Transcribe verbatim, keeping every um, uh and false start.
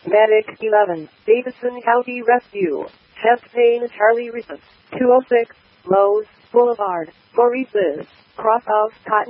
Medic eleven, Davidson County Rescue. Chest pain, Charlie Reese. two oh six, Lowe's Boulevard, Maurice's, cross of Cotton